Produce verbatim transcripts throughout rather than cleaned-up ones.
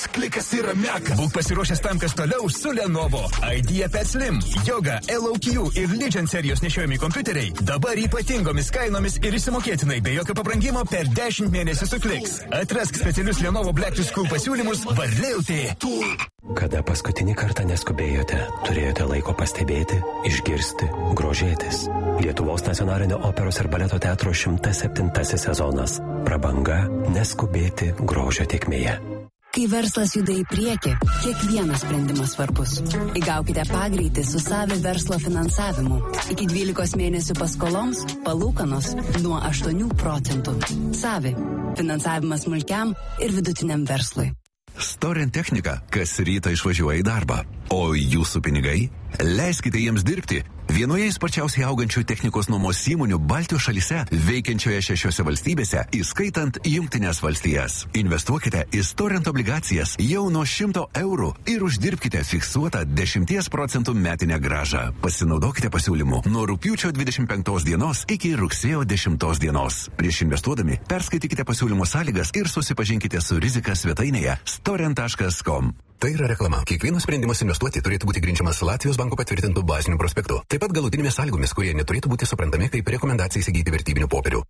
Klikas yra mekas. Būk pasiruošęs tam, kas toliau su Lenovo. IdeaPad Slim, Yoga, L O Q ir Legion serijos nešiojami kompiuteriai dabar ypatingomis kainomis ir įsimokėtinai be jokio pabrangimo per dešimt mėnesių su Kliks. Atrask specialius Lenovo Black to School pasiūlymus varliauti. Kada paskutinį kartą neskubėjote, turėjote laiko pastebėti, išgirsti, grožėtis. Lietuvos nacionalinio operos ir baleto teatro šimtas septintasis sezonas. Prabanga neskubėti grožio tėkmėje. Kai verslas juda į priekį, kiekvienas sprendimas svarbus. Įgaukite pagreitį su Savi verslo finansavimu. Iki dvylikos mėnesių paskoloms palūkanos nuo aštuonių procentų. Savi. Finansavimas smulkiam ir vidutiniam verslui. Storent technika kas rytą išvažiuoja į darbą. O jūsų pinigai? Leiskite jiems dirbti. Vienoje sparčiausiai augančių technikos nuomos įmonių Baltijos šalyse, veikiančioje šešiose valstybėse, įskaitant Jungtinės valstijas. Investuokite į Storent obligacijas jau nuo šimto eurų ir uždirbkite fiksuotą dešimties procentų metinę grąžą. Pasinaudokite pasiūlymu nuo rugpjūčio dvidešimt penktos dienos iki rugsėjo dešimtos dienos. Prieš investuodami perskaitykite pasiūlymo sąlygas ir susipažinkite su rizika svetainėje storent taškas com. Tai yra reklama. Kiekvienas sprendimas investuoti turėtų būti grindžiamas Latvijos banko patvirtintų bazinių prospektų. Taip pat galutinėmis sąlygomis, kurie neturėtų būti suprantami kaip rekomendacija įsigyti vertybinių popierių.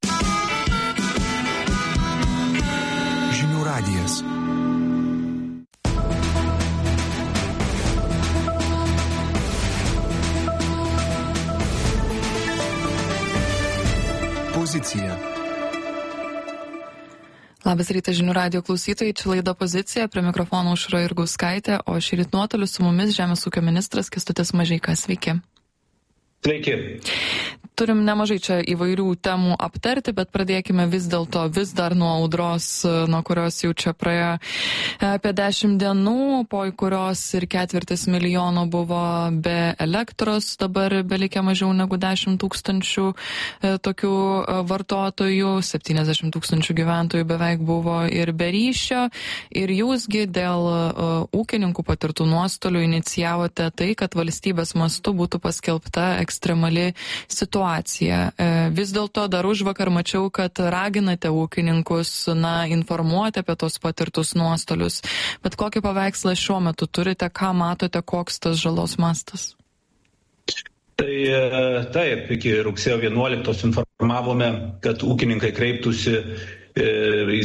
Žinių radijas. Pozicija. Labas rytas žinių radijo klausytojai, čia laida Pozicija, prie mikrofono Aušra Jurgauskaitė, o šįryt nuotoliu su mumis Žemės ūkio ministras Kęstutis Mažeika. Sveiki. Sveiki. Turim nemažai čia įvairių temų aptarti, bet pradėkime vis dėlto vis dar nuo audros, nuo kurios jau čia praėjo apie dešimt dienų, po kurios ir ketvirtis milijono buvo be elektros, dabar belikė mažiau negu dešimt tūkstančių tokių vartotojų, septyniasdešimt tūkstančių gyventojų beveik buvo ir be ryšio. Ir jūsgi dėl ūkininkų patirtų nuostolių inicijavote tai, kad valstybės mastu būtų paskelbta ekstremali situacija. Vis dėlto dar užvakar mačiau, kad raginate ūkininkus, na, informuoti apie tos patirtus nuostolius. Bet kokį paveikslą šiuo metu turite, ką matote, koks tas žalos mastas? Tai taip, iki rugsėjo vienuoliktos informavome, kad ūkininkai kreiptųsi į,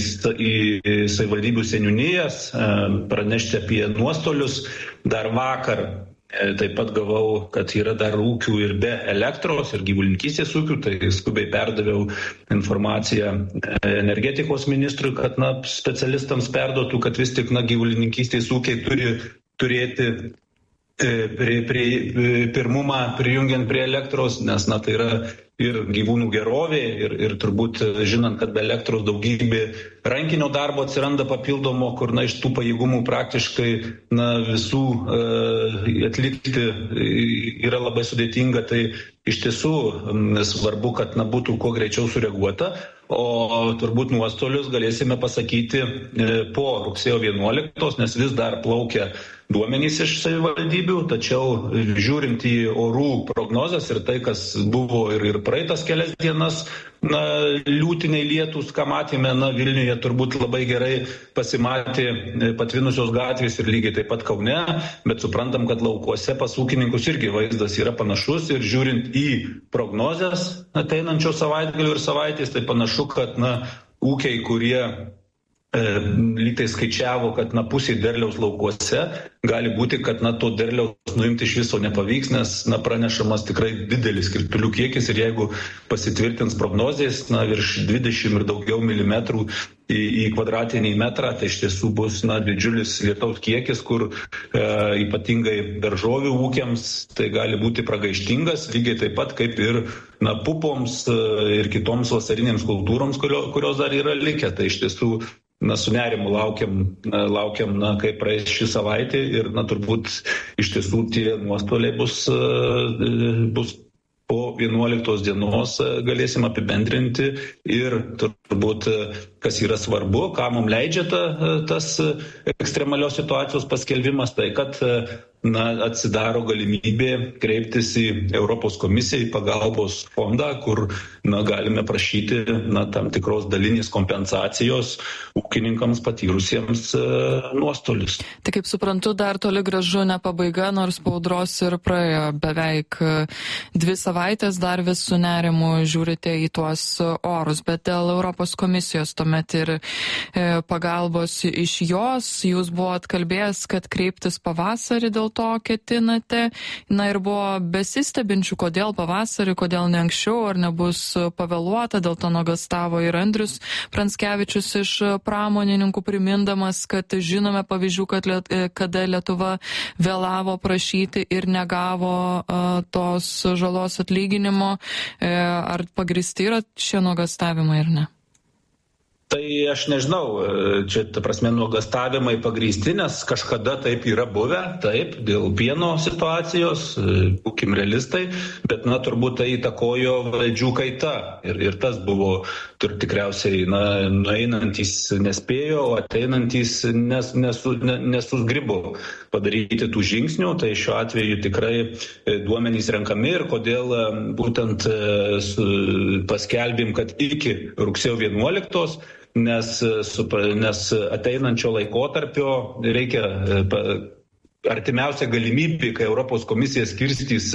į savivaldybių seniūnijas, pranešti apie nuostolius. Dar vakar taip pat gavau, kad yra dar ūkių ir be elektros, ir gyvulininkystės ūkių, tai skubiai perdaviau informaciją energetikos ministrui, kad na, specialistams perduotų, kad vis tik na, gyvulininkystės ūkiai turi turėti prie, prie, pirmumą prijungiant prie elektros, nes na, tai yra ir gyvūnų gerovė, ir, ir turbūt žinant, kad be elektros daugybė rankinio darbo atsiranda papildomo, kur na, iš tų pajėgumų praktiškai na, visų e, atlikti yra labai sudėtinga, tai iš tiesų svarbu, kad na, būtų kuo greičiau sureaguota, o turbūt nuostolius galėsime pasakyti e, po rugsėjo vienuoliktos, nes vis dar plaukia duomenys iš savivaldybių, tačiau žiūrint į orų prognozes ir tai, kas buvo ir, ir praeitas kelias dienas, na, liūtiniai lietus, ką matėme, na, Vilniuje turbūt labai gerai pasimatė patvinusios gatvės ir lygiai taip pat Kaune, bet suprantam, kad laukuose pas ūkininkus irgi vaizdas yra panašus ir žiūrint į prognozes ateinančio savaitgalio ir savaitės, tai panašu, kad na, ūkiai, kurie E, lyg tai skaičiavo, kad na, pusė derliaus laukuose gali būti, kad na, to derliaus nuimti iš viso nepavyks, nes na, pranešamas tikrai didelis kritulių kiekis ir jeigu pasitvirtins prognozės, na, virš dvidešimt ir daugiau milimetrų į, į kvadratinį metrą, tai iš tiesų bus na, didžiulis lietaus kiekis, kur e, ypatingai daržovių ūkiams tai gali būti pragaištingas, lygiai taip pat kaip ir na, pupoms e, ir kitoms vasarinėms kultūroms, kurio, kurios dar yra likę. Tai iš tiesų na, su nerimu laukiam, laukiam na, kaip praeis ši savaitė ir na, turbūt iš tiesų tie nuostoliai bus, bus po vienuoliktos dienos galėsim apibendrinti ir turbūt, kas yra svarbu, ką mums leidžia ta, tas ekstremalios situacijos paskelbimas, tai kad na, atsidaro galimybė kreiptis į Europos komisiją, į pagalbos fondą, kur na, galime prašyti na, tam tikros dalinės kompensacijos ūkininkams patyrusiems e, nuostolius. Tai kaip suprantu, dar toli gražu ne pabaiga, nors po audros ir praėjo beveik dvi savaitės, dar vis su nerimu žiūrite į tuos orus, bet dėl Europos komisijos tuomet ir e, pagalbos iš jos, jūs buvot kalbėjęs, kad kreiptis pavasarį dėl to ketinate, na ir buvo besistebinčių, kodėl pavasarį, kodėl ne anksčiau, ar nebus pavėluota, dėl to nuogąstavo ir Andrius Pranskevičius iš pramonininkų, primindamas, kad žinome pavyzdžių, kad liet, kada Lietuva vėlavo prašyti ir negavo uh, tos žalos atlyginimo, e, ar pagristi yra šie nuogąstavimai ar ne? Tai aš nežinau, čia, ta prasme, nuogąstavimai pagrįsti, nes kažkada taip yra buvę, taip, dėl pieno situacijos, būkim realistai, bet, na, turbūt tai įtakojo valdžių kaita. Ir, ir tas buvo, tur tikriausiai, na, nueinantys nespėjo, ateinantys nes, nesu, ne, nesusgribo padaryti tų žingsnių. Tai šiuo atveju tikrai duomenys renkami ir kodėl būtent paskelbim, kad iki rugsėjo vienuoliktos, Nes, nes ateinančio laikotarpio reikia artimiausia galimybė, kai Europos komisija skirstys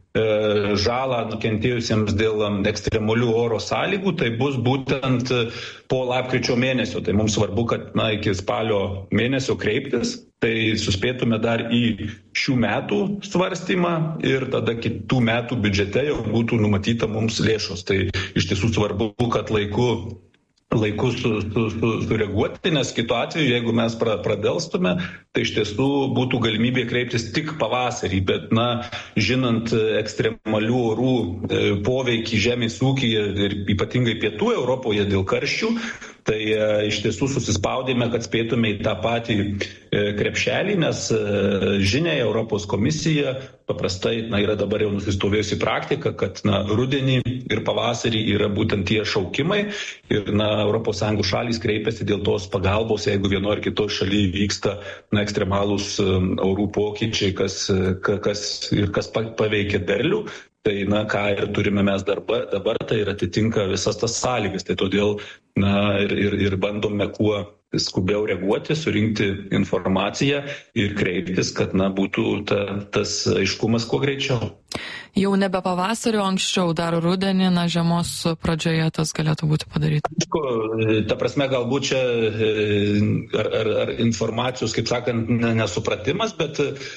žalą nukentėjusiems dėl ekstremalių oro sąlygų, tai bus būtent po lapkričio mėnesio. Tai mums svarbu, kad na, iki spalio mėnesio kreiptis, tai suspėtume dar į šių metų svarstymą ir tada kitų metų biudžete jau būtų numatyta mums lėšos. Tai iš tiesų svarbu, kad laiku laiku su, su, su, sureaguoti, nes kitu atveju, jeigu mes pra, pradelstume, tai iš tiesų būtų galimybė kreiptis tik pavasarį, bet, na, žinant ekstremalių orų e, poveikį žemės ūkyje ir ypatingai pietų Europoje dėl karščių, tai e, iš tiesų susispaudėme, kad spėtume į tą patį e, krepšelį, nes e, žinia, Europos komisija paprastai na, yra dabar jau nusistovėjusi praktika, kad na, rudenį ir pavasarį yra būtent tie šaukimai ir na, Europos Sąjungos šalys kreipiasi dėl tos pagalbos, jeigu vienoje ar kitoje šalyje vyksta na, ekstremalūs um, orų pokyčiai, kas, kas, ir kas paveikia derlių. Tai, na, ką ir turime mes dabar, dabar tai ir atitinka visas tas sąlygas. Tai todėl na, ir, ir, ir bandome kuo skubiau reaguoti, surinkti informaciją ir kreiptis, kad na, būtų ta, tas aiškumas kuo greičiau. Jau nebe pavasario, anksčiau dar rudenį, na, žiemos pradžioje tas galėtų būti padaryta. Ta prasme, galbūt čia ar, ar, ar informacijos, kaip sakant, nesupratimas, bet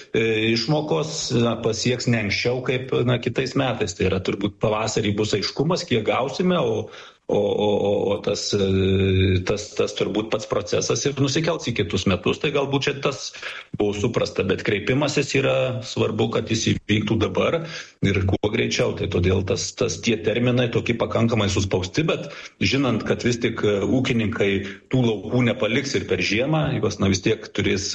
išmokos na, pasieks ne anksčiau kaip na, kitais metais. Tai yra turbūt pavasarį bus aiškumas, kiek gausime, o O, o, o tas, tas, tas turbūt pats procesas ir nusikels į kitus metus, tai galbūt čia tas buvo suprasta, bet kreipimasis yra svarbu, kad jis įvyktų dabar ir kuo greičiau, tai todėl tas, tas tie terminai tokie pakankamai suspausti, bet žinant, kad vis tik ūkininkai tų laukų nepaliks ir per žiemą, juos na, vis tiek turės,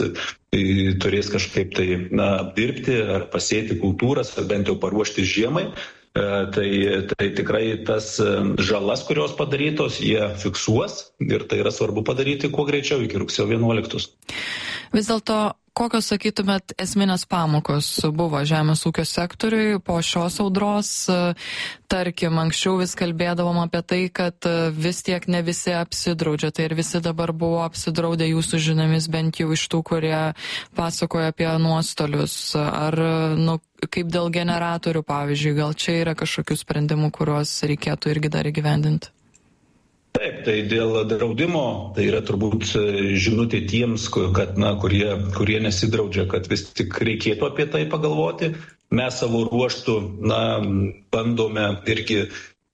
turės kažkaip tai na, dirbti ar pasėti kultūras, ar bent jau paruošti žiemai. Tai, tai tikrai tas žalas, kurios padarytos, jie fiksuos ir tai yra svarbu padaryti kuo greičiau iki rugsėjo vienuoliktos. Vis dėlto, kokios, sakytumėt, esminės pamokos buvo žemės ūkio sektoriui po šios audros? Tarkim, anksčiau vis kalbėdavom apie tai, kad vis tiek ne visi apsidraudžia, tai ir visi dabar buvo apsidraudę jūsų žiniomis, bent jau iš tų, kurie pasakoja apie nuostolius. Ar, nu, kaip dėl generatorių, pavyzdžiui, gal čia yra kažkokių sprendimų, kuriuos reikėtų irgi dar įgyvendinti? Taip, tai dėl draudimo, tai yra turbūt žinutė tiems, kad, na, kurie, kurie nesidraudžia, kad vis tik reikėtų apie tai pagalvoti. Mes savo ruoštų na, bandome irgi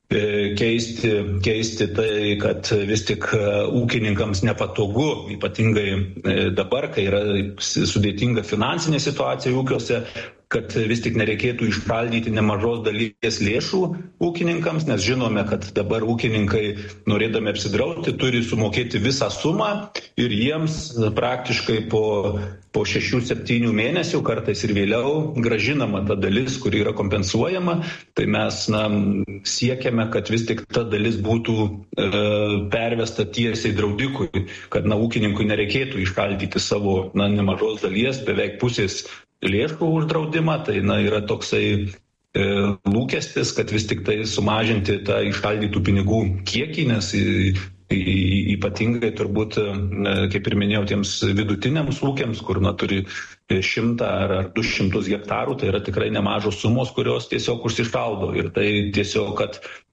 keisti, keisti tai, kad vis tik ūkininkams nepatogu, ypatingai dabar, kai yra sudėtinga finansinė situacija ūkiuose, kad vis tik nereikėtų iššaldyti nemažos dalies lėšų ūkininkams, nes žinome, kad dabar ūkininkai, norėdami apsidrausti, turi sumokėti visą sumą ir jiems praktiškai po, po šešių, septynių mėnesių, kartais ir vėliau, gražinama ta dalis, kuri yra kompensuojama. Tai mes na, siekiame, kad vis tik ta dalis būtų e, pervesta tiesiai draudikui, kad na, ūkininkui nereikėtų iššaldyti savo na, nemažos dalies, beveik pusės lėšų uždraudimą, tai na, yra toksai e, lūkestis, kad vis tik tai sumažinti tą išaldytų pinigų kiekį, nes į, į, ypatingai turbūt, kaip ir minėjau, tiems vidutiniams ūkiams, kur na, turi šimtą ar, ar du šimtus hektarų, tai yra tikrai nemažos sumos, kurios tiesiog užsišaldo ir tai tiesiog, kad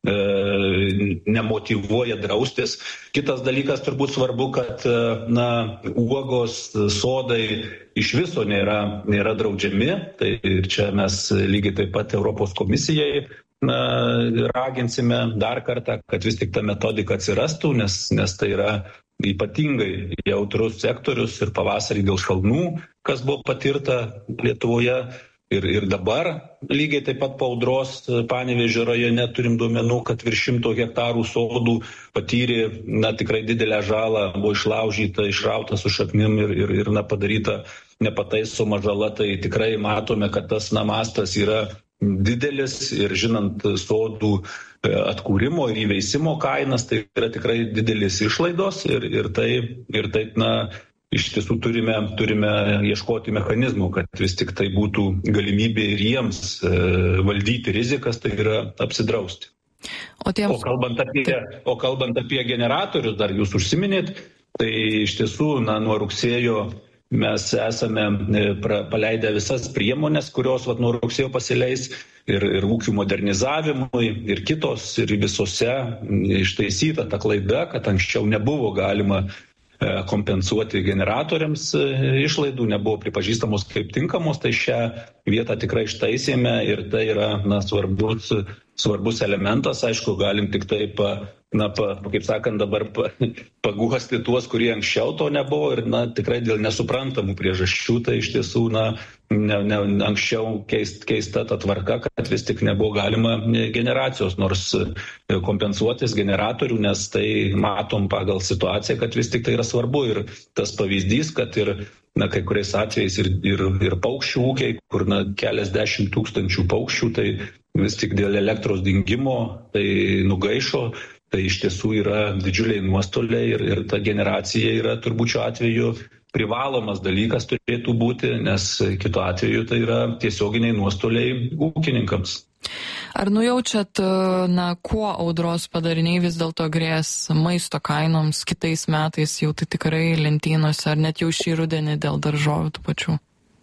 e, nemotyvuoja draustis. Kitas dalykas turbūt svarbu, kad na, uogos, sodai iš viso nėra, nėra draudžiami, tai ir čia mes lygiai taip pat Europos komisijai na, raginsime dar kartą, kad vis tik ta metodika atsirastų, nes, nes tai yra ypatingai jautrus sektorius ir pavasarį dėl šalnų, kas buvo patirta Lietuvoje. Ir, ir dabar lygiai taip pat po audros Panevėžio rajone turim duomenų, kad virš šimto hektarų sodų patyrė na, tikrai didelę žalą, buvo išlaužyta, išrauta su šaknim ir, ir, ir na, padaryta nepataisoma žala. Tai tikrai matome, kad tas na, mastas yra didelis ir žinant sodų atkūrimo ir įveisimo kainas, tai yra tikrai didelis išlaidos ir, ir tai, ir tai na, iš tiesų turime, turime ieškoti mechanizmų, kad vis tik tai būtų galimybė ir jiems e, valdyti rizikas, tai yra apsidrausti. O, tiems... o, kalbant apie, o kalbant apie generatorius, dar jūs užsiminėt, tai iš tiesų na, nuo rugsėjo mes esame paleidę visas priemonės, kurios vat, nuo rugsėjo pasileis ir, ir ūkių modernizavimui, ir kitos, ir visose ištaisyta ta klaida, kad anksčiau nebuvo galima kompensuoti generatoriams išlaidų, nebuvo pripažįstamos kaip tinkamos, tai šią vietą tikrai ištaisėme ir tai yra na, svarbus, svarbus elementas. Aišku, galim tik taip, na, pa, kaip sakant, dabar pa, paguosti tuos, kurie anksčiau to nebuvo ir na, tikrai dėl nesuprantamų priežasčių, tai iš tiesų na, ne, ne, anksčiau keist, keista ta tvarka, kad vis tik nebuvo galima generacijos, nors kompensuotis generatorių, nes tai matom pagal situaciją, kad vis tik tai yra svarbu ir tas pavyzdys, kad ir na, kai kuriais atvejais ir, ir, ir paukščių ūkiai, kur na, keliasdešimt tūkstančių paukščių, tai vis tik dėl elektros dingimo tai nugaišo, tai iš tiesų yra didžiuliai nuostoliai ir, ir ta generacija yra turbūt šiuo atveju privalomas dalykas turėtų būti, nes kitu atveju tai yra tiesioginiai nuostoliai ūkininkams. Ar nujaučiat, na, kuo audros padariniai vis dėlto grės maisto kainoms kitais metais, jau tai tikrai lentynose, ar net jau šį rudenį dėl daržovių tų pačių?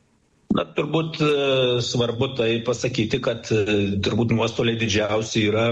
Na, turbūt svarbu tai pasakyti, kad turbūt nuostoliai didžiausi yra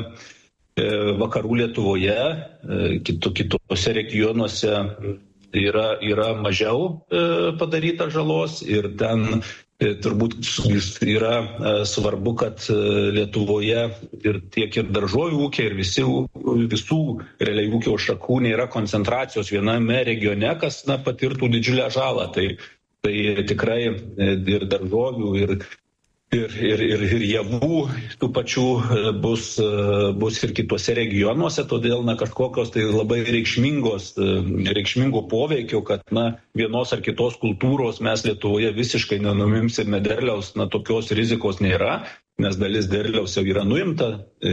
vakarų Lietuvoje, kitų, kitose regionuose yra, yra mažiau padaryta žalos ir ten turbūt yra svarbu, kad Lietuvoje ir tiek ir daržovių ūkiai, ir visi, visų realiai ūkio šakų nėra koncentracijos viename regione, kas na, patirtų didžiulę žalą. Tai, tai tikrai ir daržovių, ir, ir, ir, ir, ir javų tų pačių bus, bus ir kitose regionuose, todėl na, kažkokios tai labai reikšmingos, reikšmingo poveikio, kad na, vienos ar kitos kultūros mes Lietuvoje visiškai nenumimsime derliaus, na, tokios rizikos nėra, nes dalis derliaus jau yra nuimta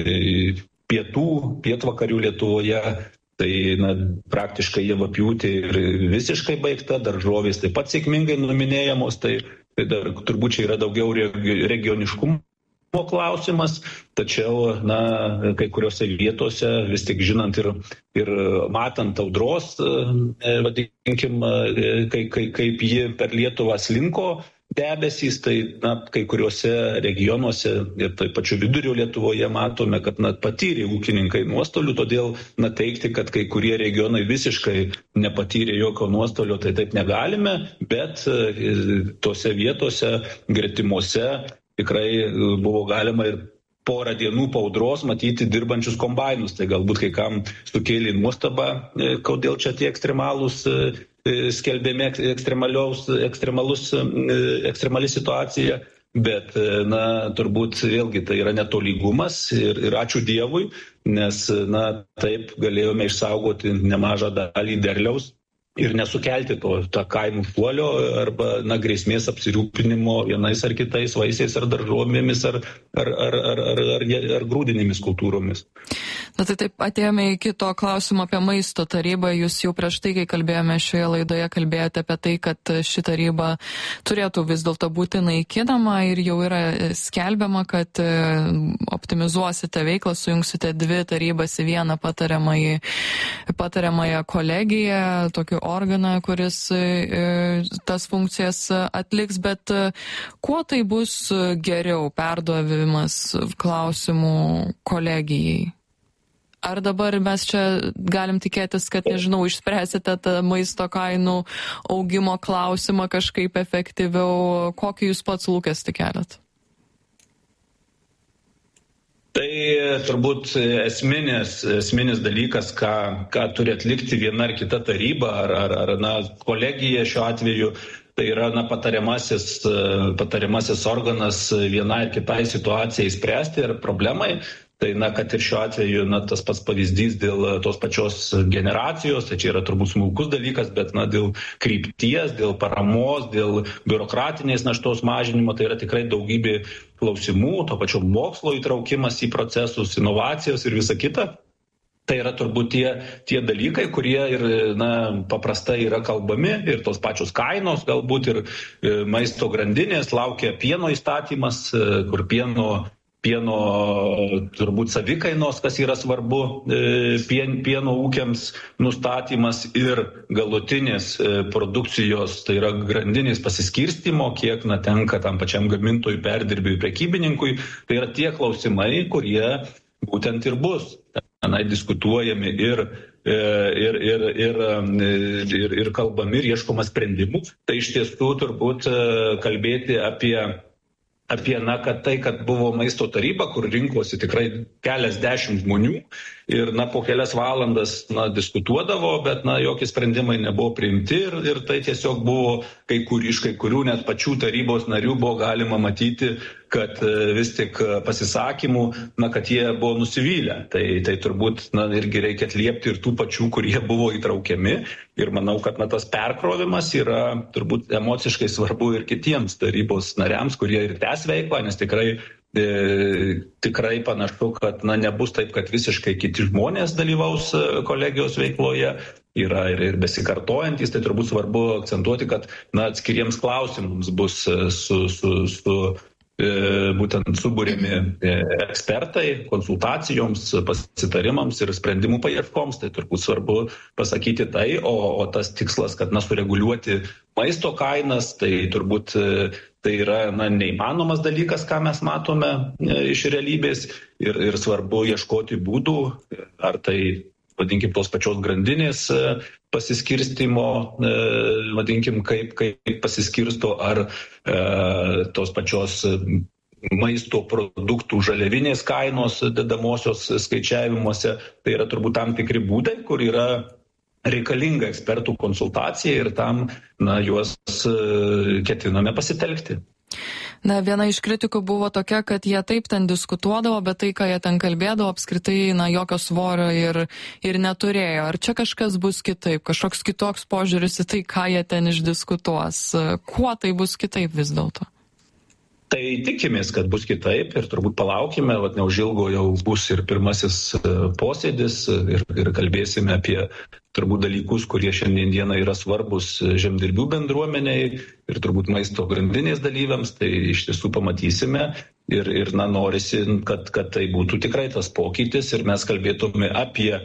pietų, pietvakarių Lietuvoje. Tai na, praktiškai javapjūtė ir visiškai baigta, daržovės taip pat sėkmingai numinėjamos, tai, tai dar turbūt čia yra daugiau regioniškumo klausimas, tačiau na, kai kuriuose vietose vis tik žinant ir, ir matant audros, vadinkim, kai, kai, kaip ji per Lietuvą slinko debesys, tai na, kai kuriuose regionuose ir taip pačiu vidurio Lietuvoje matome, kad na, patyrė ūkininkai nuostolių, todėl na, teikti, kad kai kurie regionai visiškai nepatyrė jokio nuostolio, tai taip negalime, bet tose vietose gretimuose tikrai buvo galima ir porą dienų po audros matyti dirbančius kombainus, tai galbūt kai kam sukėlė nuostabą, kodėl čia tie ekstremalūs skelbėme ekstremalus, ekstremali situacija, bet na, turbūt vėlgi tai yra netolygumas ir, ir ačiū Dievui, nes na, taip galėjome išsaugoti nemažą dalį derliaus ir nesukelti to tą kainų šuolio arba na, grėsmės apsirūpinimo vienais ar kitais vaisiais ar daržovėmis ar, ar, ar, ar, ar, ar, ar grūdinėmis kultūromis. Na tai taip atėjome iki to klausimo apie maisto tarybą. Jūs jau prieš tai, kai kalbėjome šioje laidoje, kalbėjote apie tai, kad ši taryba turėtų vis dėlto būti naikinama ir jau yra skelbiama, kad optimizuosite veiklą, sujungsite dvi tarybas į vieną patariamąją, patariamąją kolegiją, tokiu organą, kuris tas funkcijas atliks, bet kuo tai bus geriau perduovimas klausimų kolegijai? Ar dabar mes čia galim tikėtis, kad, nežinau, išspręsite tą maisto kainų augimo klausimą kažkaip efektyviau? Kokį jūs pats lūkestį keliat? Tai turbūt esminis, esminis dalykas, ką, ką turi atlikti viena ar kita taryba ar, ar, ar na, kolegija šiuo atveju, tai yra na, patariamasis, patariamasis organas vienai ar kitai situacijai spręsti ir problemai. Tai, na, kad ir šiuo atveju, na, tas pats pavyzdys dėl tos pačios generacijos, tai čia yra turbūt smulkus dalykas, bet, na, dėl krypties, dėl paramos, dėl biurokratinės naštos mažinimo, tai yra tikrai daugybė klausimų, to pačio mokslo įtraukimas į procesus, inovacijos ir visa kita. Tai yra turbūt tie, tie dalykai, kurie ir, na, paprastai yra kalbami ir tos pačios kainos, galbūt ir maisto grandinės, laukia pieno įstatymas, kur pieno pieno turbūt savikainos, kas yra svarbu pien, pieno ūkiams nustatymas ir galutinės produkcijos, tai yra grandinės pasiskirstimo, kiek na, tenka tam pačiam gamintojui, perdirbėjui, prekybininkui. Tai yra tie klausimai, kurie būtent ir bus na, diskutuojami ir, ir, ir, ir, ir, ir kalbami ir ieškoma sprendimų. Tai iš tiesų turbūt kalbėti apie apie, na, kad tai, kad buvo maisto taryba, kur rinkosi tikrai keliasdešimt žmonių ir, na, po kelias valandas, na, diskutuodavo, bet, na, jokie sprendimai nebuvo priimti ir, ir tai tiesiog buvo kai kur iš kai kurių net pačių tarybos narių buvo galima matyti, kad vis tik pasisakymų, na, kad jie buvo nusivylę. Tai, tai turbūt, na, irgi reikia atliepti ir tų pačių, kurie buvo įtraukiami. Ir manau, kad, na, tas perkrovimas yra turbūt emociškai svarbu ir kitiems tarybos nariams, kurie ir tęs veiklą, nes tikrai, e, tikrai panašu, kad, na, nebus taip, kad visiškai kiti žmonės dalyvaus kolegijos veikloje. Yra ir, ir besikartojantis, tai turbūt svarbu akcentuoti, kad, na, atskiriems klausimams bus su, su, su būtent subūrimi ekspertai konsultacijoms, pasitarimams ir sprendimų paieškoms. Tai turbūt svarbu pasakyti tai, o, o tas tikslas, kad na, sureguliuoti maisto kainas, tai turbūt tai yra na, neįmanomas dalykas, ką mes matome iš realybės ir, ir svarbu ieškoti būdų, ar tai vadinkim, tos pačios grandinės pasiskirstimo, vadinkim, kaip, kaip pasiskirsto, ar e, tos pačios maisto produktų žaliavinės kainos dedamosios skaičiavimuose. Tai yra turbūt tam tikri būdai, kur yra reikalinga ekspertų konsultacija ir tam na, juos ketiname pasitelkti. Na, viena iš kritikų buvo tokia, kad jie taip ten diskutuodavo, bet tai, ką jie ten kalbėdavo, apskritai, na, jokio svorio ir, ir neturėjo. Ar čia kažkas bus kitaip, kažkoks kitoks požiūris į tai, ką jie ten išdiskutuos? Kuo tai bus kitaip vis dėlto? Tai tikimės, kad bus kitaip ir turbūt palaukime, vat neužilgo jau bus ir pirmasis posėdis ir, ir kalbėsime apie turbūt dalykus, kurie šiandien dieną yra svarbus žemdirbių bendruomeniai ir turbūt maisto grandinės dalyviams, tai iš tiesų pamatysime ir, ir na, norisi, kad, kad tai būtų tikrai tas pokytis ir mes kalbėtume apie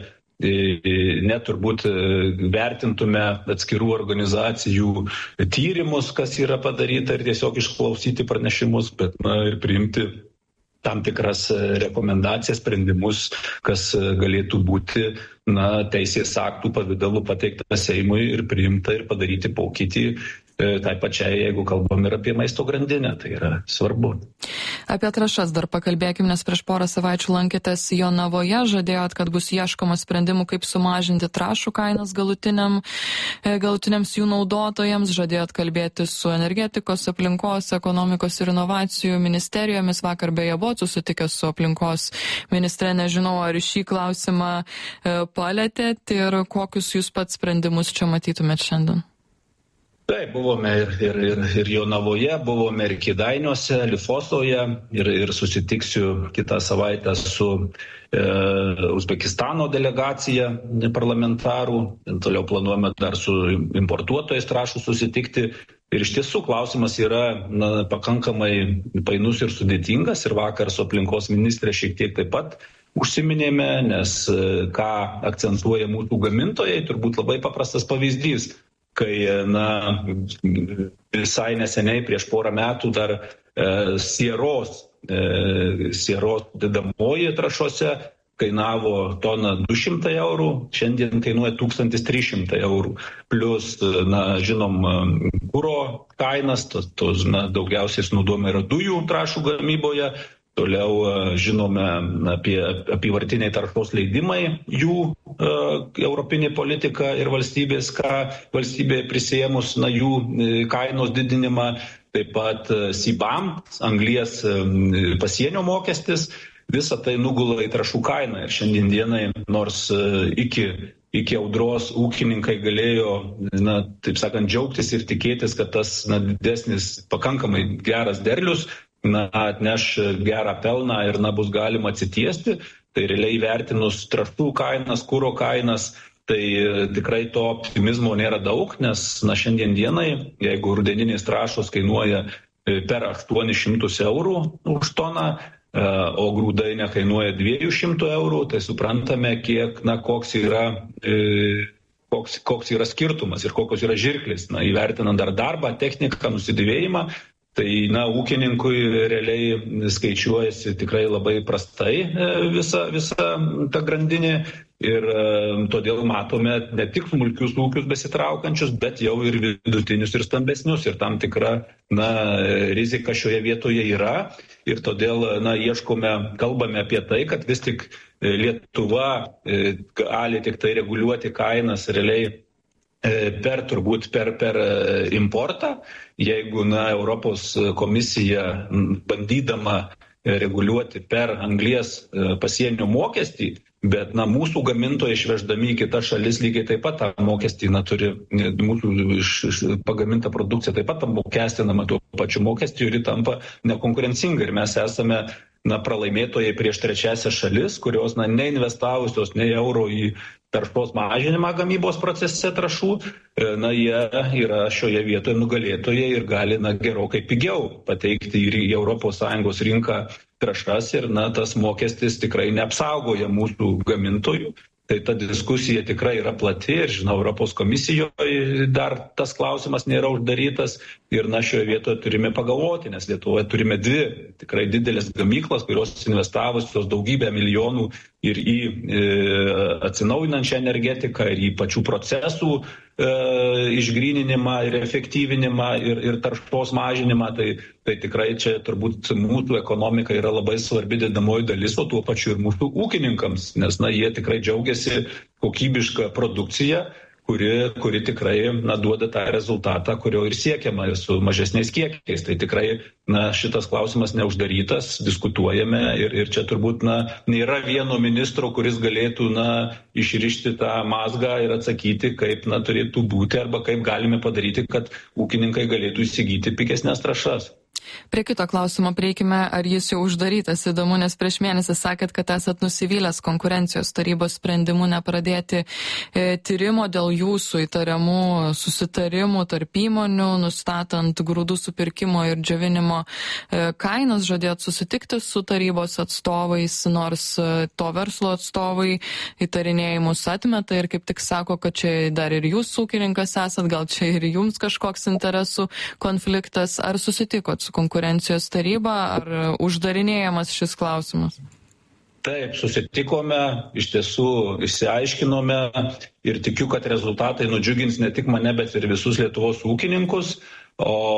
net turbūt vertintume atskirų organizacijų tyrimus, kas yra padaryta ir tiesiog išklausyti pranešimus, bet na, ir priimti tam tikras rekomendacijas, sprendimus, kas galėtų būti na, teisės aktų pavidalu pateikta Seimui ir priimta ir padaryti pokytį tai pačiai, jeigu kalbam ir apie maisto grandinę, tai yra svarbu. Apie trąšas dar pakalbėkim, nes prieš porą savaičių lankėtės Jonavoje, žadėjot, kad bus ieškoma sprendimų, kaip sumažinti trąšų kainas galutiniam, galutiniams jų naudotojams, žadėjot kalbėti su energetikos, aplinkos, ekonomikos ir inovacijų ministerijomis. Vakar beje buvot susitikęs su aplinkos ministre, nežinau, ar šį klausimą palėtėt ir kokius jūs pats sprendimus čia matytumėt šiandien. Taip, buvome ir, ir, ir, ir Jonavoje, buvome ir Kėdainiuose, Lifosoje ir, ir susitiksiu kitą savaitę su e, Uzbekistano delegacija parlamentarų. Toliau planuojame dar su importuotojais trąšų susitikti. Ir iš tiesų klausimas yra na, pakankamai painus ir sudėtingas. Ir vakar su aplinkos ministrė šiek tiek taip pat užsiminėme, nes ką akcentuoja mūsų gamintojai, turbūt labai paprastas pavyzdys. Kai na, visai neseniai prieš porą metų dar e, sieros, e, sieros dedamoji trąšose kainavo toną du šimtai eurų, šiandien kainuoja tūkstantis trys šimtai eurų. Plius, na, žinom, kuro kainas, tos, tos na, daugiausiai naudojama yra dujų trąšų gamyboje. Toliau žinome apie apyvartiniai taršos leidimai, jų e, europinė politika ir valstybės, ką valstybė prisėmus na, jų kainos didinimą, taip pat C B A M, anglies pasienio mokestis, visa tai nugula į trąšų kainą. Ir šiandien dienai, nors iki, iki audros ūkininkai galėjo, na, taip sakant, džiaugtis ir tikėtis, kad tas na, didesnis, pakankamai geras derlius, na, atneš gerą pelną ir na, bus galima atsitiesti, tai realiai vertinus trąšų kainas, kuro kainas, tai tikrai to optimizmo nėra daug, nes na, šiandien dienai, jeigu rudeninės trąšos kainuoja per aštuonis šimtus eurų už toną, o grūdai nekainuoja dviejų šimtų eurų, tai suprantame, kiek, na, koks yra, koks, koks yra skirtumas ir kokios yra žirklės, na, įvertinant dar darbą, techniką, nusidėvėjimą. Tai, na, ūkininkui realiai skaičiuojasi tikrai labai prastai visa, visa ta grandinė ir e, todėl matome ne tik smulkius ūkius besitraukančius, bet jau ir vidutinius ir stambesnius ir tam tikra, na, rizika šioje vietoje yra ir todėl, na, ieškome, kalbame apie tai, kad vis tik Lietuva e, gali tik tai reguliuoti kainas realiai per turbūt per, per importą, jeigu na, Europos komisija bandydama reguliuoti per anglies pasienio mokestį, bet na, mūsų gamintojai išveždami į kitas šalis lygiai taip pat tą mokestį na, turi, mūsų iš, iš, pagaminta produkcija taip pat apmokestinama tuo pačiu mokestį ir tampa nekonkurencinga ir mes esame na, pralaimėtojai prieš trečiasias šalis, kurios na, neinvestavusios nei euro į taršos mažinimą gamybos procese trąšų, na, jie yra šioje vietoje nugalėtojai ir gali na, gerokai pigiau pateikti į Europos Sąjungos rinką trąšas ir na, tas mokestis tikrai neapsaugoja mūsų gamintojų. Tai ta diskusija tikrai yra plati ir, žinau, Europos komisijoje dar tas klausimas nėra uždarytas ir na, šioje vietoje turime pagalvoti, nes Lietuvoje turime dvi tikrai didelės gamyklas, kurios investavusios daugybę milijonų ir į e, atsinaujinančią energetiką, ir į pačių procesų e, išgryninimą ir efektyvinimą ir, ir taršos mažinimą. Tai, tai tikrai čia turbūt mūsų ekonomika yra labai svarbi dedamoji dalis, o tuo pačiu ir mūsų ūkininkams, nes na, jie tikrai džiaugiasi kokybišką produkciją, kuri, kuri tikrai na, duoda tą rezultatą, kurio ir siekiama ir su mažesniais kiekiais. Tai tikrai na, šitas klausimas neuždarytas, diskutuojame ir, ir čia turbūt na, nėra vieno ministro, kuris galėtų na, išrišti tą mazgą ir atsakyti, kaip na, turėtų būti arba kaip galime padaryti, kad ūkininkai galėtų įsigyti pigesnės trąšas. Prie kito klausimo prieikime, ar jis jau uždarytas. Įdomu, nes prieš mėnesį sakėt, kad esat nusivylęs konkurencijos tarybos sprendimu nepradėti e, tyrimo dėl jūsų įtariamų susitarimų tarp įmonių, nustatant grūdų supirkimo ir džiovinimo e, kainas. Žadėjot susitikti su tarybos atstovais, nors e, to verslo atstovai įtarinėjimus atmeta ir kaip tik sako, kad čia dar ir jūs ūkininkas esat, gal čia ir jums kažkoks interesų konfliktas. Ar susitikot su konkurencijos taryba, ar uždarinėjamas šis klausimas? Taip, susitikome, iš tiesų išsiaiškinome ir tikiu, kad rezultatai nudžiugins ne tik mane, bet ir visus Lietuvos ūkininkus. O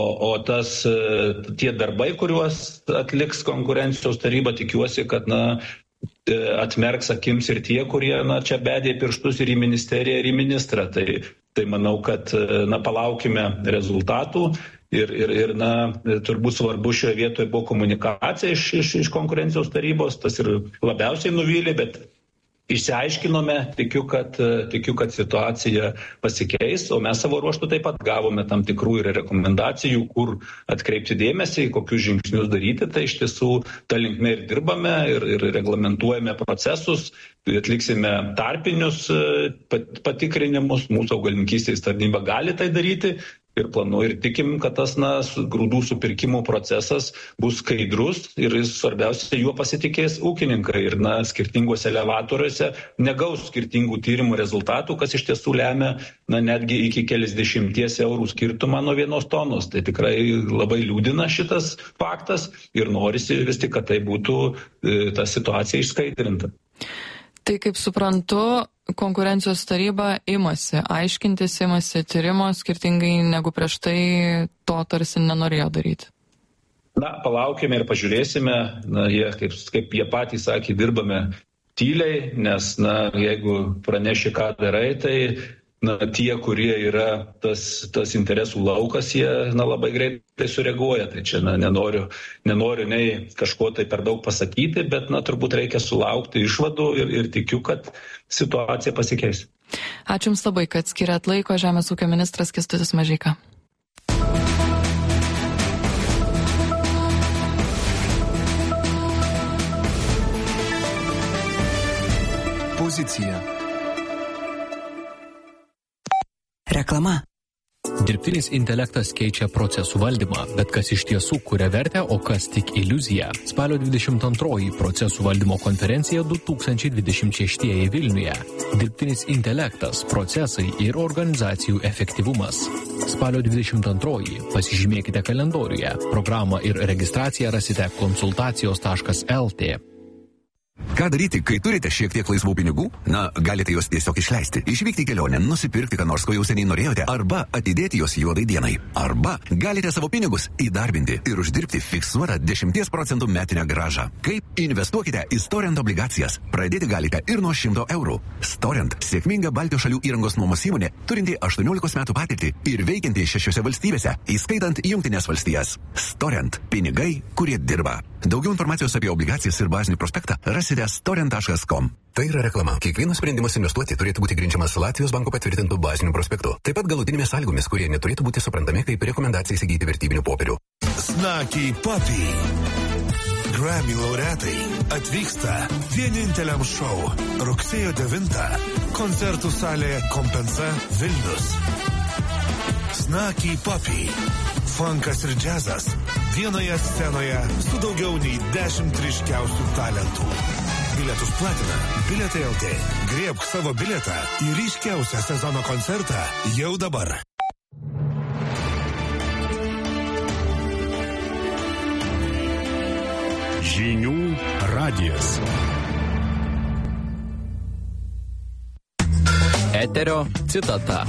o tas, tie darbai, kuriuos atliks konkurencijos taryba, tikiuosi, kad na, atmerks akims ir tie, kurie na, čia bedė pirštus ir į ministeriją, ir į ministrą. Tai, tai manau, kad na, palaukime rezultatų ir, ir, ir na, turbūt svarbu šioje vietoje buvo komunikacija iš, iš, iš konkurencijos tarybos, tas ir labiausiai nuvylė, bet išsiaiškinome, tikiu kad, tikiu, kad situacija pasikeis, o mes savo ruoštų taip pat gavome tam tikrų ir rekomendacijų, kur atkreipti dėmesį, kokius žingsnius daryti, tai iš tiesų tą linkme ir dirbame ir, ir reglamentuojame procesus, atliksime tarpinius patikrinimus, mūsų augalininkystės tarnyba gali tai daryti. Ir planu ir tikim, kad tas na, grūdų supirkimo procesas bus skaidrus ir jis svarbiausia juo pasitikės ūkininkai. Ir na, skirtinguose elevatoriuose negaus skirtingų tyrimų rezultatų, kas iš tiesų lemia na, netgi iki keliasdešimties eurų skirtumą nuo vienos tonos. Tai tikrai labai liūdina šitas faktas ir norisi vis tik, kad tai būtų e, ta situacija išskaidrinta. Tai kaip suprantu, konkurencijos taryba imasi aiškintis, imasi tyrimo, skirtingai negu prieš tai to tarsi nenorėjo daryti. Na, palaukime ir pažiūrėsime. Na, jie, kaip, kaip jie patys sakė, dirbame tyliai, nes na, jeigu praneši, ką darai, tai na, tie, kurie yra tas, tas interesų laukas, jie na, labai greitai sureaguoja. Tai čia na, nenoriu, nenoriu nei kažko tai per daug pasakyti, bet na, turbūt reikia sulaukti išvadų ir, ir tikiu, kad situacija pasikeis. Ačiū Jums labai, kad skiriat laiko. Žemės ūkio ministras Kęstutis Mažeika. Pozicija. Reklama. Dirbtinis intelektas keičia procesų valdymą, bet kas iš tiesų kuria vertę, o kas tik iliuzija. Spalio dvidešimt antroji procesų valdymo konferencija du tūkstančiai dvidešimt šeštieji Vilniuje. Dirbtinis intelektas, procesai ir organizacijų efektyvumas. Spalio dvidešimt antroji pasižymėkite kalendoriuje. Programą ir registraciją rasite konsultacijos taškas el tė. Ką daryti, kai turite šiek tiek laisvų pinigų? Na, galite juos tiesiog išleisti. Išvykti į kelionę, nusipirkti, ką nors ko jau seniai norėjote, arba atidėti juos juodai dienai. Arba galite savo pinigus įdarbinti ir uždirbti fiksuotą dešimties procentų metinę grąžą. Kaip? Investuokite į Storent obligacijas. Pradėti galite ir nuo šimto eurų. Storent – sėkminga Baltijos šalių įrangos nuomos įmonė, turinti aštuoniolikos metų patirtį ir veikianti šešiose valstybėse, įskaitant Jungtines valstijas. Storent – pinigai, kurie dirba. Daugiau informacijos apie obligacijas ir bazinį prospektą rasite storent taškas com. Tai yra reklama. Kiekvienas sprendimas investuoti turėtų būti grindžiamas Latvijos banko patvirtintų bazinių prospektų. Taip pat galutinėmis sąlygomis, kurie neturėtų būti suprantami kaip rekomendacija įsigyti vertybinių popierių. Snaky Puppy. Grammy laureatai atvyksta vieninteliam šou rugsėjo devintą. Koncertų salė Kompensa Vilnius. Snaky Puppy. Funkas ir džiazas vienoje scenoje su daugiau nei dešimt ryškiausių talentų. Bilietus platina Bilietai el tė. Griebk savo bilietą į ryškiausią sezono koncertą jau dabar. Žinių radijas. Eterio citata.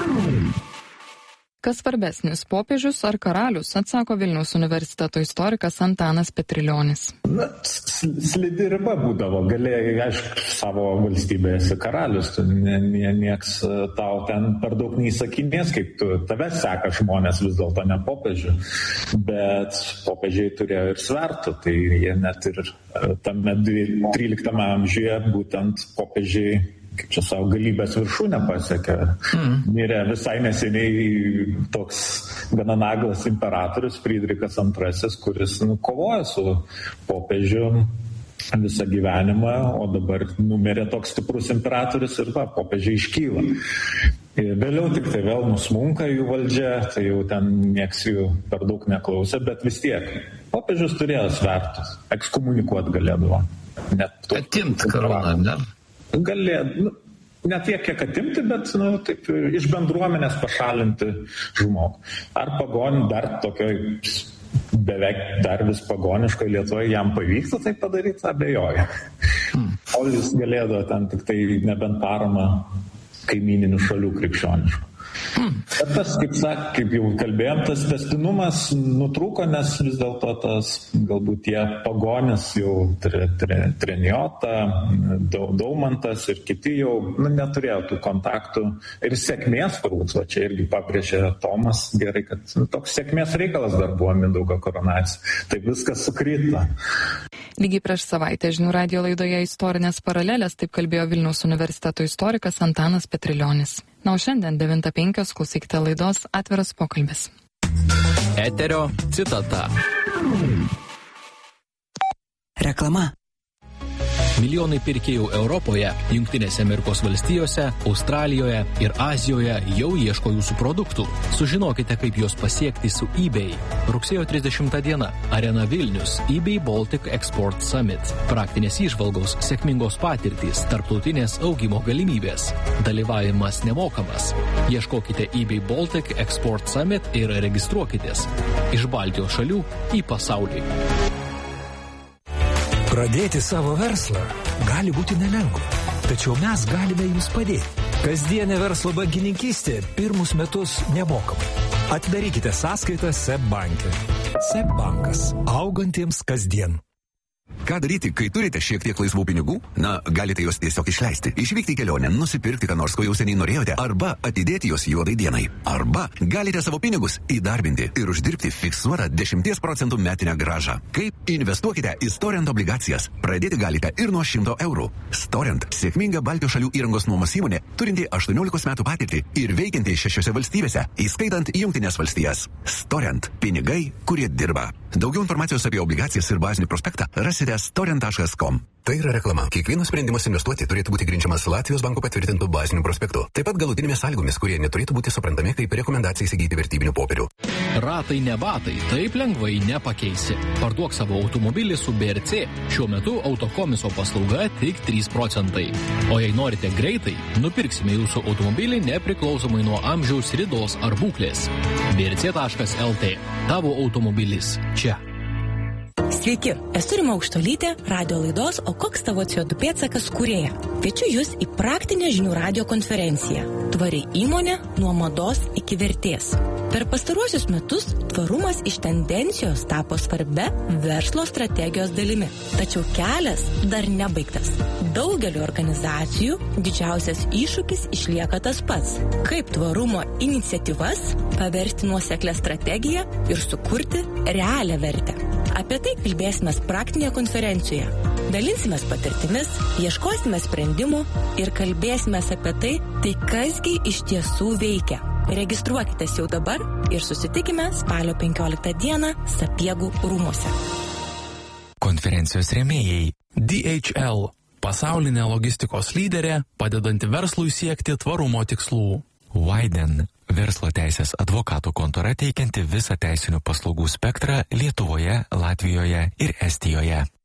Kas svarbesnis, popiežius ar karalius, atsako Vilniaus universiteto istorikas Antanas Petrilionis. Na, slidi riba būdavo, galėjai, aišku, savo valstybėje esi karalius, nie, nie, nieks tau ten per daug neįsakinės, kaip tu, tave seka žmonės vis dėlto ne popiežių, bet popiežiai turėjo ir svertų, tai jie net ir tame tryliktame amžiuje būtent popiežiai kaip čia savo galybės viršūnę pasiekė. Mm. Mirė visai neseniai toks gana naglas imperatorius Frydrichas antrasis, kuris nu, kovoja su popiežiu visą gyvenimą, o dabar numirė toks stiprus imperatorius ir va, popiežiai iškyla. Ir vėliau tik tai vėl nusmunka jų valdžia, tai jau ten nieks jų per daug neklausė, bet vis tiek popiežius turėjo svertus, ekskomunikuot galėdavo. Atimt koroną, ne? Galė, nu, ne tiek, kiek atimti, bet nu, taip, iš bendruomenės pašalinti žmogų. Ar pagonį dar tokioj beveik dar vis pagoniškoje Lietuvoje jam pavyktų tai padaryti, abejoju. Hmm. O jis galėdavo ten tik tai nebent paramą kaimininių šalių krikščioniškų. Bet tas, kaip sak, kaip jau kalbėjom, tas tęstinumas nutrūko, nes vis dėlto tas galbūt tie pagonis jau tre, tre, Treniota, Daumantas ir kiti jau nu, neturėjo tų kontaktų ir sėkmės turbūt, o čia irgi pabrėžė Tomas gerai, kad nu, toks sėkmės reikalas dar buvo Mindaugo koronacija. Taip viskas sukrito. Lygiai prieš savaitę žinių radijo laidoje Istorinės paralelės taip kalbėjo Vilniaus universiteto istorikas Antanas Petrilionis. Na, o šiandien devintą penkios klausykite laidos Atviras pokalbis. Eterio citata. Reklama. Milijonai pirkėjų Europoje, Jungtinėse Amerikos valstijose, Australijoje ir Azijoje jau ieško jūsų produktų. Sužinokite, kaip juos pasiekti su eBay. Rugsėjo trisdešimtą diena. Arena Vilnius. eBay Baltic Export Summit. Praktinės įžvalgos, sėkmingos patirtys, tarptautinės augimo galimybės. Dalyvavimas nemokamas. Ieškokite eBay Baltic Export Summit ir registruokitės. Iš Baltijos šalių į pasaulį. Pradėti savo verslą gali būti nelengva, tačiau mes galime jums padėti. Kasdienė verslo bankininkystė pirmus metus nemokamai. Atidarykite sąskaitą SEB banke. SEB bankas. Augantiems kasdien. Ką daryti, kai turite šiek tiek laisvų pinigų? Na, galite juos tiesiog išleisti. Išvykti į kelionę, nusipirkti ką nors, ko jau seniai norėjote, arba atidėti juos juodai dienai. Arba galite savo pinigus įdarbinti ir uždirbti fiksuotą dešimties procentų metinę grąžą. Kaip investuokite į Storent obligacijas. Pradėti galite ir nuo šimto eurų. Storent – sėkminga Baltijos šalių įrangos nuomos įmonė, turinti aštuoniolikos metų patirtį ir veikianti šešiose valstybėse, įskaitant Jungtines valstijas. Storent – pinigai, kurie dirba. Daugiau informacijos apie obligacijas ir bazinį prospektą rasite storent taškas com. Tai yra reklama. Kiekvienas sprendimas investuoti turėtų būti grindžiamas Latvijos banko patvirtintų bazinių prospektų. Taip pat galutinėmis sąlygomis, kurie neturėtų būti suprantami kaip rekomendacija įsigyti vertybinių popierių. Ratai ne batai, taip lengvai nepakeisi. Parduok savo automobilį su B R C. Šiuo metu autokomiso paslauga tik trys procentai. O jei norite greitai, nupirksime jūsų automobilį nepriklausomai nuo amžiaus, ridos ar būklės. B R C taškas L T. Tavo automobilis čia. Sveiki, esu Rima Aukštolytė, radio laidos O koks tavo C O du pėdsakas kūrėja. Kviečiu jūs į praktinę žinių radio konferenciją. Tvari įmonė nuo mados iki vertės. Per pastaruosius metus tvarumas iš tendencijos tapo svarbia verslo strategijos dalimi. Tačiau kelias dar nebaigtas. Daugeliu organizacijų didžiausias iššūkis išlieka tas pats. Kaip tvarumo iniciatyvas paversti nuoseklę strategiją ir sukurti realią vertę. Apie tai kalbėsime praktinėje konferencijoje. Dalinsimės patirtimis, ieškosime sprendimų ir kalbėsime apie tai, tai kasgi iš tiesų veikia. Registruokitės jau dabar ir susitikime spalio penkioliktą dieną Sapiegų rūmuose. Konferencijos rėmėjai D H L – pasaulinė logistikos lyderė, padedanti verslui siekti tvarumo tikslų. Widen – verslo teisės advokatų kontora teikianti visą teisinių paslaugų spektrą Lietuvoje, Latvijoje ir Estijoje.